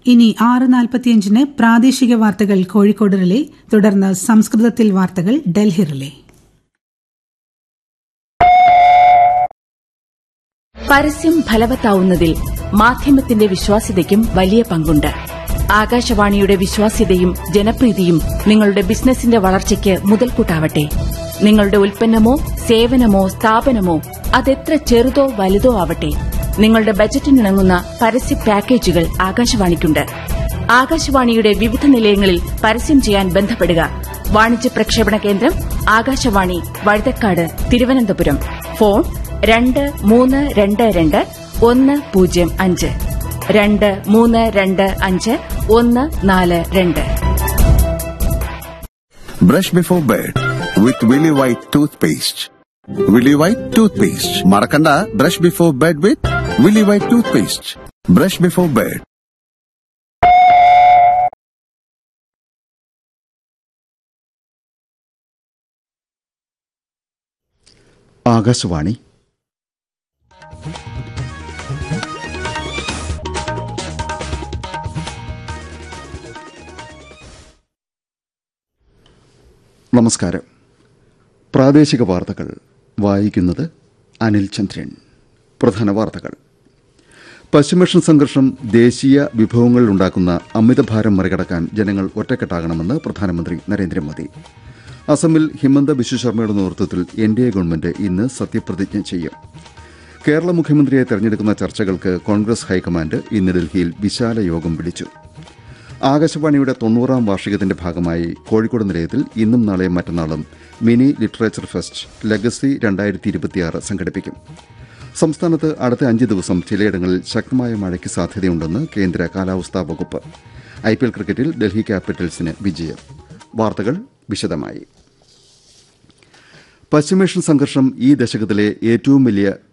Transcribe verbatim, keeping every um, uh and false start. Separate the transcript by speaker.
Speaker 1: ഇനി ആറ് നാൽപ്പത്തിയഞ്ചിന് പ്രാദേശിക വാർത്തകൾ കോഴിക്കോട് റിലേ, തുടർന്ന് സംസ്കൃതത്തിൽ വാർത്തകൾ ഡൽഹി റിലേ.
Speaker 2: പരസ്യം ഫലവത്താവുന്നതിൽ മാധ്യമത്തിന്റെ വിശ്വാസ്യതയ്ക്കും വലിയ പങ്കുണ്ട്. ആകാശവാണിയുടെ വിശ്വാസ്യതയും ജനപ്രീതിയും നിങ്ങളുടെ ബിസിനസിന്റെ വളർച്ചയ്ക്ക് മുതൽക്കൂട്ടാവട്ടെ. നിങ്ങളുടെ ഉൽപ്പന്നമോ സേവനമോ സ്ഥാപനമോ അതെത്ര ചെറുതോ വലുതോ ആവട്ടെ, നിങ്ങളുടെ ബജറ്റിനിണങ്ങുന്ന പരസ്യ പാക്കേജുകൾ ആകാശവാണിക്കുണ്ട്. ആകാശവാണിയുടെ വിവിധ നിലയങ്ങളിൽ പരസ്യം ചെയ്യാൻ ബന്ധപ്പെടുക. വാണിജ്യ പ്രക്ഷേപണ കേന്ദ്രം ആകാശവാണി, വഴുതക്കാട്, തിരുവനന്തപുരം. ഫോൺ രണ്ട് മൂന്ന് രണ്ട് രണ്ട് ഒന്ന് പൂജ്യം അഞ്ച് രണ്ട് മൂന്ന് രണ്ട് അഞ്ച് ഒന്ന് നാല് രണ്ട്.
Speaker 3: Brush before bed with Willy White toothpaste. Willy White toothpaste. Marakanda, brush before bed with Willy White toothpaste. Brush before bed.
Speaker 4: Akashvani. നമസ്കാരം. പ്രാദേശിക വാർത്തകൾ വായിക്കുന്നത് അനിൽ ചന്ദ്രൻ. പ്രധാന വാർത്തകൾ. പശ്ചിമേഷ്യൻ സംഘർഷം ദേശീയ വിഭവങ്ങളിലുണ്ടാക്കുന്ന അമിതഭാരം മറികടക്കാൻ ജനങ്ങൾ ഒറ്റക്കെട്ടാകണമെന്ന് പ്രധാനമന്ത്രി നരേന്ദ്രമോദി. അസമിൽ ഹിമന്ത ബിശ്വ ശർമ്മയുടെ നേതൃത്വത്തിൽ എൻ ഡി എ ഗവൺമെന്റ് ഇന്ന് സത്യപ്രതിജ്ഞ ചെയ്യും. കേരള മുഖ്യമന്ത്രിയെ തെരഞ്ഞെടുക്കുന്ന ചർച്ചകൾക്ക് കോൺഗ്രസ് ഹൈക്കമാൻഡ് ഇന്ന് ഡൽഹിയിൽ വിശാല യോഗം വിളിച്ചു. ആകാശവാണിയുടെ തൊണ്ണൂറാം വാർഷികത്തിന്റെ ഭാഗമായി കോഴിക്കോട് നിലയത്തിൽ ഇന്നും നാളെയും മറ്റന്നാളും മിനി ലിറ്ററേച്ചർ ഫെസ്റ്റ് ലെഗസി രണ്ടായിരത്തി ഇരുപത്തിയാറ് സംഘടിപ്പിക്കും. സംസ്ഥാനത്ത് അടുത്ത അഞ്ച് ദിവസം ചിലയിടങ്ങളിൽ ശക്തമായ മഴയ്ക്ക് സാധ്യതയുണ്ടെന്ന് കേന്ദ്ര കാലാവസ്ഥാ വകുപ്പ്. ഐ പി എൽ ക്രിക്കറ്റിൽ ഡൽഹി ക്യാപിറ്റൽസിന് വിജയം. വാർത്തകൾ വിശദമായി. പശ്ചിമേഷ്യൻ സംഘർഷം ഈ ദശകത്തിലെ ഏറ്റവും വലിയ